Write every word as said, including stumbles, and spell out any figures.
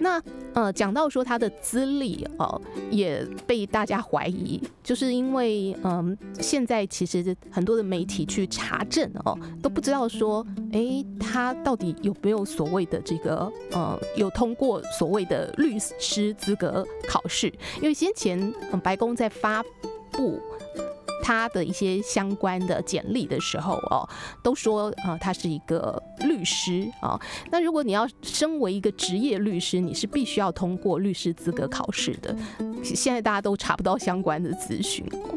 那呃，讲到说他的资历哦，也被大家怀疑，就是因为嗯、呃，现在其实很多的媒体去查证哦，都不知道说，哎，他到底有没有所谓的这个呃，有通过所谓的律师资格考试？因为先前、呃、白宫在发布他的一些相关的简历的时候哦，都说呃他是一个律师啊、哦。那如果你要身为一个职业律师，你是必须要通过律师资格考试的。现在大家都查不到相关的资讯，